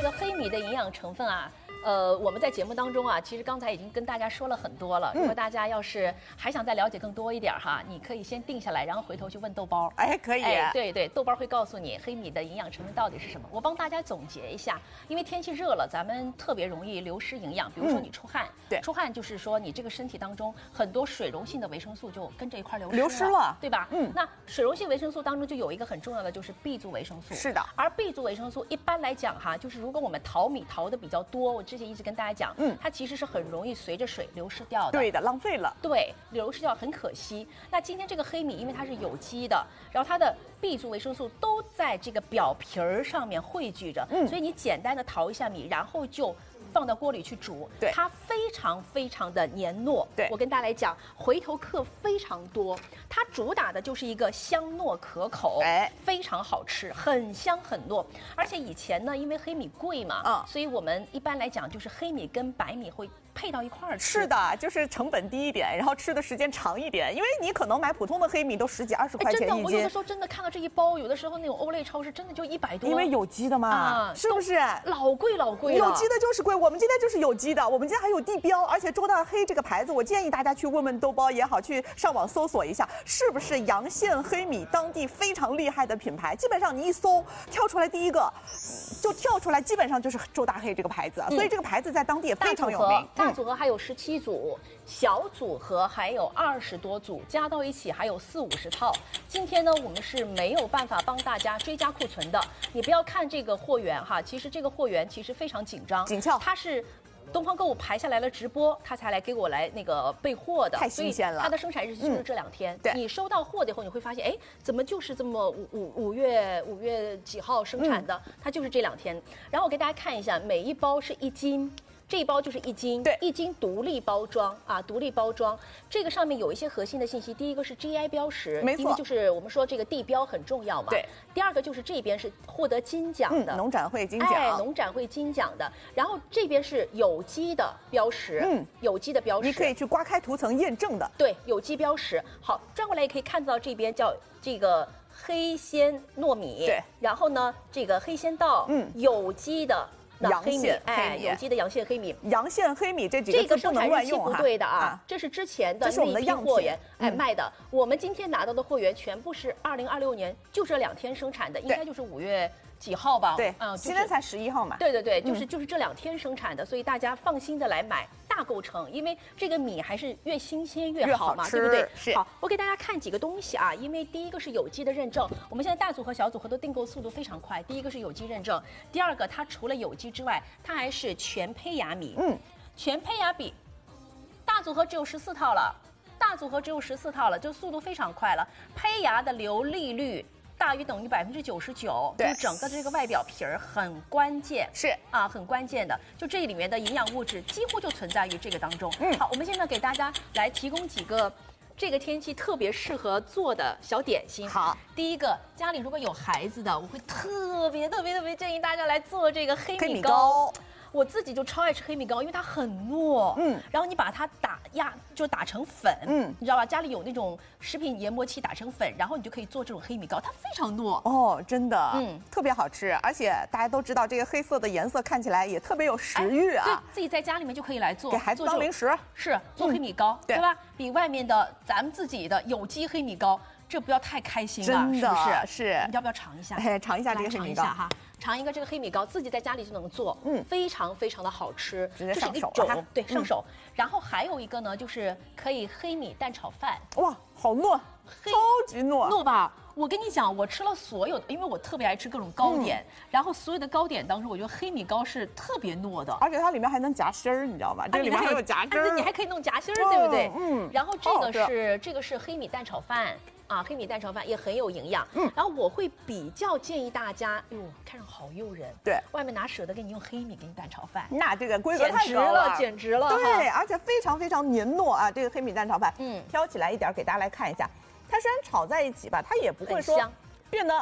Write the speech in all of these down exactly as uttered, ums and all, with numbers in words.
个黑米的营养成分啊。 呃，我们在节目当中啊，其实刚才已经跟大家说了很多了。如果大家要是还想再了解更多一点哈，你可以先定下来，然后回头去问豆包。 哎，可以。 哎，对对，豆包会告诉你黑米的营养成分到底是什么。我帮大家总结一下，因为天气热了，咱们特别容易流失营养。比如说你出汗， 对， 出汗就是说你这个身体当中很多水溶性的维生素就跟着一块流失流失了， 对吧？ 嗯， 那水溶性维生素当中就有一个很重要的就是 B 族维生素。 是的。 而 B 族维生素一般来讲哈，就是如果我们淘米淘的比较多，我之前一直跟大家讲。 嗯，它其实是很容易随着水流失掉的。 对的，浪费了。 对，流失掉很可惜。那今天这个黑米，因为它是有机的，然后它的 B 族维生素都在这个表皮儿上面汇聚着，嗯，所以你简单的淘一下米，然后就 放到锅里去煮， 对， 它非常非常的黏糯。 对， 我跟大家来讲，回头客非常多。它主打的就是一个香糯可口，哎，非常好吃，很香很糯。而且以前呢，因为黑米贵嘛，嗯，所以我们一般来讲就是黑米跟白米会 配到一块儿吃。 是的，就是成本低一点，然后吃的时间长一点。因为你可能买普通的黑米都十几二十块钱一斤。 真的，我有的时候真的看到这一包，有的时候那种欧类超市真的就一百多。 因为有机的嘛，啊，是不是？ 老贵老贵了。 有机的就是贵，我们今天就是有机的，我们今天还有地标，而且周大黑这个牌子，我建议大家去问问豆包也好，去上网搜索一下，是不是阳县黑米当地非常厉害的品牌？基本上你一搜，跳出来第一个，就跳出来，基本上就是周大黑这个牌子，嗯、所以这个牌子在当地也非常有名。 大组合还有十七组，小组合还有二十多组，加到一起还有四五十套。今天呢，我们是没有办法帮大家追加库存的。你不要看这个货源哈，其实这个货源其实非常紧张， 紧俏， 它是 东方购物排下来了直播，他才来给我来那个备货的， 太新鲜了。 它的生产日期就是这两天。 嗯、对， 你收到货的以后，你会发现，哎，怎么就是这么五五五月五月几号生产的？嗯、它就是这两天。然后我给大家看一下，每一包是一斤。 这一包就是一斤， 对， 一斤独立包装啊，独立包装。这个上面有一些核心的信息，第一个是 G I 标识， 没错， 因为就是我们说这个地标很重要嘛。 对。 第二个就是这边是获得金奖的， 嗯、农展会金奖， 哎，农展会金奖的。然后这边是有机的标识，嗯，有机的标识， 你可以去刮开涂层验证的。 对，有机标识。好，转过来也可以看到这边叫这个黑鲜糯米， 对。 然后呢，这个黑鲜稻，嗯，有机的。 阳县哎，有机的阳县黑米， 阳县黑米这几个字不能乱用哈。 不对的啊，这是之前的那批货源哎卖的。我们今天拿到的货源全部是二零二六年就这两天生产的，应该就是五月 几号吧？ 对，嗯，今天才十一号嘛。 对对对，就是就是这两天生产的，所以大家放心的来买，大购成，因为这个米还是越新鲜越好嘛，对不对？ 是。 好，我给大家看几个东西啊，因为第一个是有机的认证，我们现在大组和小组合的订购速度非常快。第一个是有机认证，第二个它除了有机之外，它还是全胚芽米。嗯，全胚芽米，大组合只有十四套了，大组合只有十四套了，就速度非常快了。胚芽的流利率 大于等于百分之九十九，就整个这个外表皮儿很关键， 是啊，很关键的。就这里面的营养物质几乎就存在于这个当中。嗯，好，我们现在给大家来提供几个这个天气特别适合做的小点心。 好， 第一个，家里如果有孩子的，我会特别特别特别建议大家来做这个黑米糕。 我自己就超爱吃黑米糕，因为它很糯，嗯，然后你把它打压，就打成粉，嗯，你知道吧？家里有那种食品研磨器打成粉，然后你就可以做这种黑米糕，它非常糯哦，真的，嗯，特别好吃，而且大家都知道这个黑色的颜色看起来也特别有食欲啊， 对，自己在家里面就可以来做， 给孩子当零食， 是做黑米糕，对吧？比外面的咱们自己的有机黑米糕，这不要太开心了，是不是？ 是， 你要不要尝一下？ 哎，尝一下这个黑米糕哈。 尝一个这个黑米糕，自己在家里就能做，嗯，非常非常的好吃， 直接上手啊，对，上手。然后还有一个呢，就是可以黑米蛋炒饭， 哇，好糯，超级糯， 糯吧？我跟你讲，我吃了所有的，因为我特别爱吃各种糕点，然后所有的糕点当中，我觉得黑米糕是特别糯的， 而且它里面还能夹心儿，你知道吗？这里面还有夹心儿， 你还可以弄夹心儿，对不对？嗯。然后这个是这个是黑米蛋炒饭。 啊，黑米蛋炒饭也很有营养，嗯，然后我会比较建议大家，哟，看上好诱人， 对， 外面哪舍得给你用黑米给你蛋炒饭？ 那这个规格太高了， 简直了， 对，而且非常非常黏糯啊，这个黑米蛋炒饭，嗯，挑起来一点给大家来看一下，它虽然炒在一起吧，它也不会说变得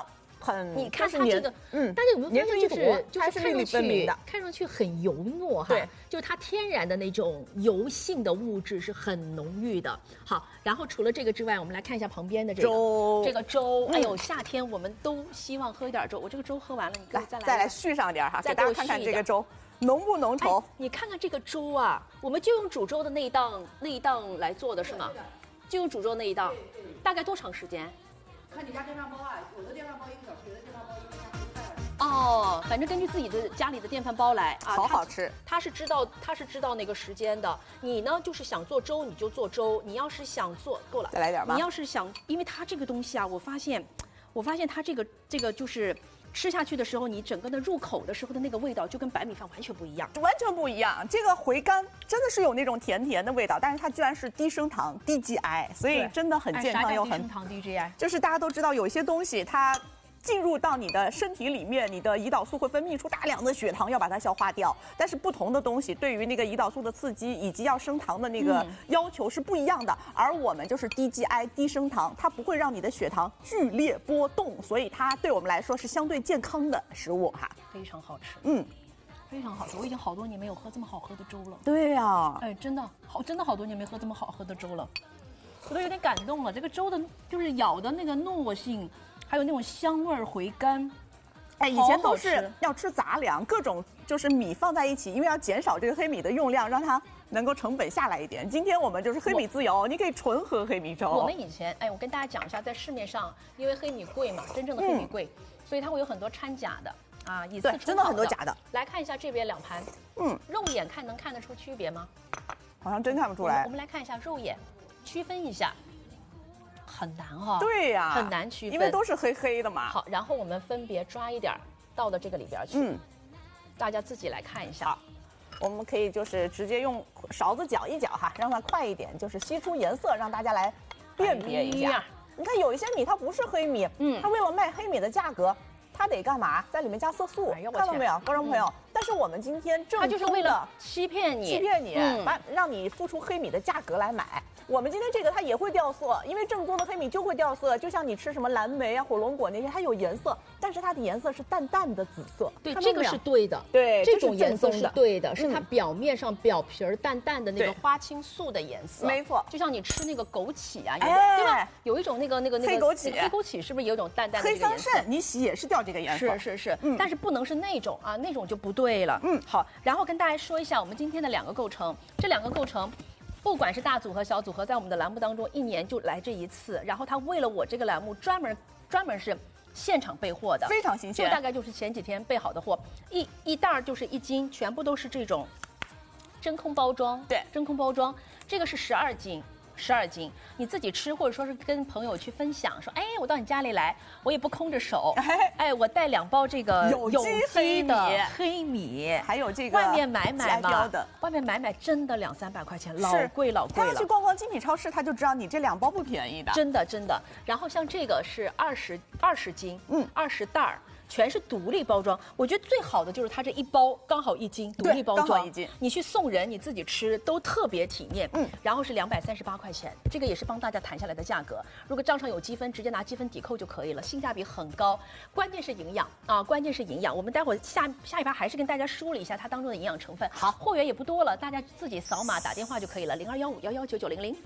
很你看它是它这个， 嗯， 大家有没有发现，就是就是看上粒粒分明去的， 看上去很油糯哈， 对， 就是它天然的那种油性的物质是很浓郁的。好，然后除了这个之外，我们来看一下旁边的这个粥， 这个粥，哎呦，夏天我们都希望喝一点粥。我这个粥喝完了，你可以再来再来续上点哈，给大家看看这个粥浓不浓稠。 哎，你看看这个粥啊，我们就用煮粥的那一档那一档来做的是吗？就用煮粥那一档，大概多长时间？ 看你家电饭煲啊，有的电饭煲一个小时，有的电饭煲一个小时快了。 哦，反正根据自己的家里的电饭煲来啊， 好好吃。 他是知道他是知道那个时间的。你呢，就是想做粥你就做粥，你要是想做够了， 再来点吧。 你要是想，因为它这个东西啊，我发现，我发现它这个这个就是。吃下去的时候，你整个的入口的时候的那个味道就跟白米饭完全不一样， 完全不一样。这个回甘真的是有那种甜甜的味道，但是它居然是低升糖、低 G I， 所以真的很健康又很。 低升糖、低 G I， 就是大家都知道有一些东西它。进入到你的身体里面，你的胰岛素会分泌出大量的血糖，要把它消化掉。但是不同的东西对于那个胰岛素的刺激以及要升糖的那个要求是不一样的。嗯、而我们就是低 G I 低升糖，它不会让你的血糖剧烈波动，所以它对我们来说是相对健康的食物哈。 非常好吃， 嗯， 非常好吃。我已经好多年没有喝这么好喝的粥了。 对呀、啊， 哎，真的好，真的好多年没喝这么好喝的粥了，我都有点感动了。这个粥的，就是咬的那个糯性。还有那种香味儿回甘， 哎，以前都是要吃杂粮，各种就是米放在一起，因为要减少这个黑米的用量，让它能够成本下来一点。今天我们就是黑米自由，你可以纯喝黑米粥。 我们以前，哎，我跟大家讲一下，在市面上，因为黑米贵嘛，真正的黑米贵，嗯、所以它会有很多掺假的啊，以次充好的， 真的很多假的。 来看一下这边两盘，嗯，肉眼看能看得出区别吗？ 好像真看不出来。 我们, 我们来看一下肉眼，区分一下。很难哈、哦， 对呀、啊， 很难区分， 因为都是黑黑的嘛。 好，然后我们分别抓一点倒到这个里边去，嗯，大家自己来看一下。 好，我们可以就是直接用勺子搅一搅哈，让它快一点，就是吸出颜色，让大家来辨别一下。哎、你看有一些米它不是黑米，嗯，它为了卖黑米的价格，它得干嘛？在里面加色素，哎、看到没有，观众朋友？嗯、但是我们今天正它就是为了欺骗你， 欺骗你，嗯、把让你付出黑米的价格来买。我们今天这个它也会掉色，因为正宗的黑米就会掉色，就像你吃什么蓝莓啊、火龙果那些，它有颜色，但是它的颜色是淡淡的紫色。 对，这个是对的。 对， 这种颜色是对的，是它表面上表皮儿淡淡的那个花青素的颜色。 没错， 就像你吃那个枸杞啊，哎、对吧？有一种那个那个那个黑枸杞， 黑枸杞是不是有一种淡淡的黑桑葚？你洗也是掉这个颜色。 是是是，嗯，但是不能是那种啊，那种就不对了。嗯，好，然后跟大家说一下我们今天的两个构成，这两个构成。不管是大组合、小组合，在我们的栏目当中，一年就来这一次。然后他为了我这个栏目，专门专门是现场备货的， 非常新鲜。 就大概就是前几天备好的货，一一袋儿就是一斤，全部都是这种真空包装。 对， 真空包装，这个是十二斤。十二斤，你自己吃，或者说是跟朋友去分享，说，哎，我到你家里来，我也不空着手，哎，哎我带两包这个有机黑米， 黑米， 还有这个外面买买嘛， 的， 外面买买真的两三百块钱，老贵老贵了。 他要去逛逛精品超市，他就知道你这两包不便宜的， 真的真的。然后像这个是二十二十斤，嗯，二十袋儿。全是独立包装，我觉得最好的就是它这一包刚好一斤，独立包装， 刚好一斤， 你去送人，你自己吃都特别体面。嗯，然后是两百三十八块钱，这个也是帮大家谈下来的价格。如果账上有积分，直接拿积分抵扣就可以了，性价比很高。关键是营养啊，关键是营养。我们待会儿下下一趴还是跟大家梳理一下它当中的营养成分。 好， 货源也不多了，大家自己扫码打电话就可以了，零二幺五幺幺九九零零。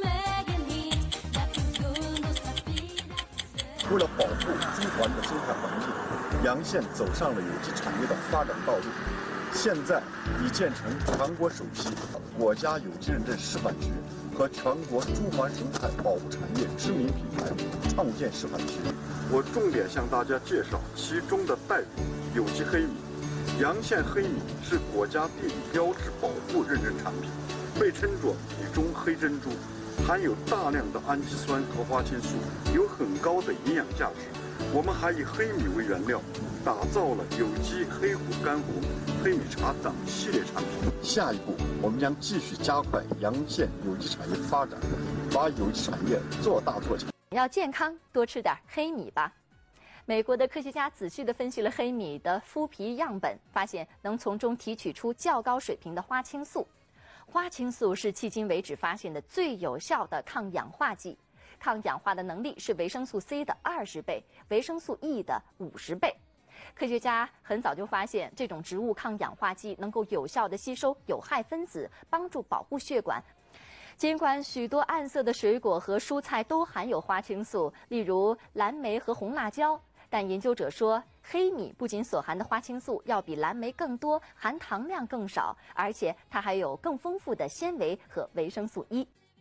为了保护中环的生态环境，洋县走上了有机产业的发展道路。现在已建成全国首批国家有机认证示范区和全国中环生态保护产业知名品牌创建示范区。我重点向大家介绍其中的代表有机黑米。洋县黑米是国家地理标志保护认证产品，被称作米中黑珍珠。含有大量的氨基酸和花青素，有很高的营养价值。我们还以黑米为原料，打造了有机黑虎干活、黑米茶等系列产品。下一步，我们将继续加快洋县有机产业发展，把有机产业做大做强。 要健康，多吃点黑米吧。美国的科学家仔细地分析了黑米的麸皮样本，发现能从中提取出较高水平的花青素。花青素是迄今为止发现的最有效的抗氧化剂， 抗氧化的能力是维生素 C 的二十倍，维生素 E 的五十倍。科学家很早就发现，这种植物抗氧化剂能够有效地吸收有害分子，帮助保护血管。尽管许多暗色的水果和蔬菜都含有花青素，例如蓝莓和红辣椒，但研究者说，黑米不仅所含的花青素要比蓝莓更多，含糖量更少，而且它还有更丰富的纤维和维生素 E。